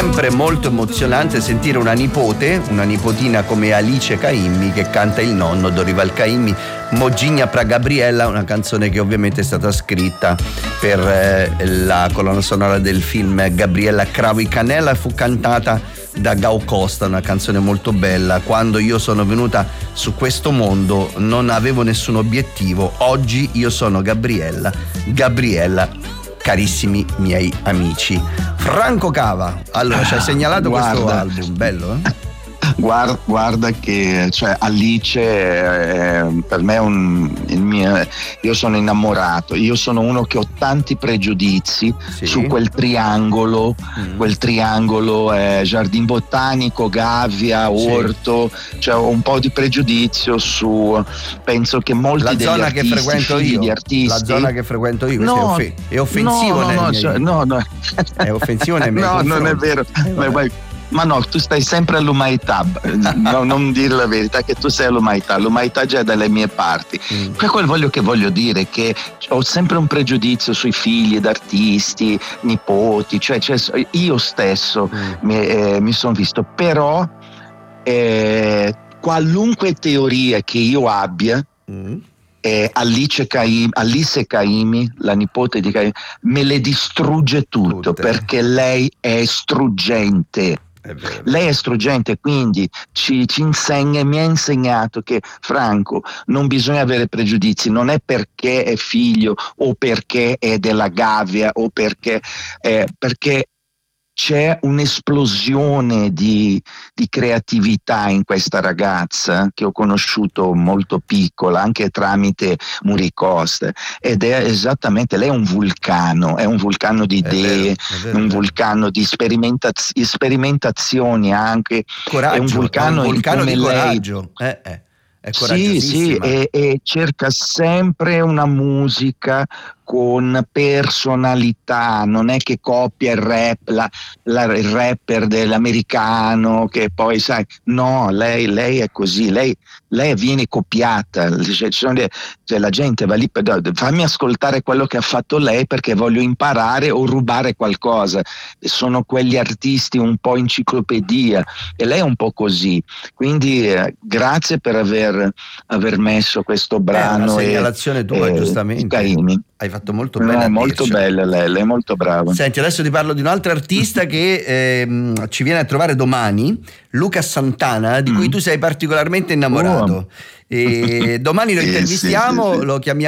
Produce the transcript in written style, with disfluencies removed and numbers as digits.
sempre molto emozionante sentire una nipotina come Alice Caymmi che canta il nonno Dorival Caymmi, Mogigna pra Gabriella, una canzone che ovviamente è stata scritta per la colonna sonora del film Gabriella Cravo y Canela e fu cantata da Gao Costa, una canzone molto bella. Quando io sono venuta su questo mondo non avevo nessun obiettivo, oggi io sono Gabriella, carissimi miei amici. Franco Cava, allora ci hai segnalato questo album, bello Guarda che Alice per me io sono innamorato, io sono uno che ho tanti pregiudizi su quel triangolo, Giardin Botanico, Gavia, Orto, ho un po' di pregiudizio penso che molti la degli zona artisti, che frequento io, la zona che frequento io, è offensivo è offensivo nei miei confronti. Non è vero. Ma no, tu stai sempre all'Umaità, no, non dire la verità che tu sei l'Umaità già è dalle mie parti. Quello che voglio dire è che ho sempre un pregiudizio sui figli d'artisti, nipoti, io stesso mi sono visto, però qualunque teoria che io abbia, Alice Caymmi, la nipote di Caymmi, me le distrugge tutte. Perché lei è struggente. Lei è struggente, quindi ci insegna e mi ha insegnato che, Franco, non bisogna avere pregiudizi, non è perché è figlio o perché è della Gavia o perché c'è un'esplosione di creatività in questa ragazza che ho conosciuto molto piccola, anche tramite Muricoste, ed è esattamente, lei è un vulcano di idee, un vulcano di sperimentazioni anche, coraggio, è un vulcano di coraggio. È coraggiosissima. E cerca sempre una musica con personalità, non è che copia il rap, il rapper dell'americano che poi sai, no, lei è così, lei viene copiata, la gente va lì fammi ascoltare quello che ha fatto lei perché voglio imparare o rubare qualcosa. Sono quegli artisti un po' enciclopedia e lei è un po' così, quindi grazie per aver messo questo brano. Una segnalazione tua, giustamente. Hai fatto molto bene. Molto bella lei è molto brava. Senti, adesso ti parlo di un altro artista che ci viene a trovare domani, Luca Santana, di cui tu sei particolarmente innamorato. E domani lo intervistiamo, lo chiamiamo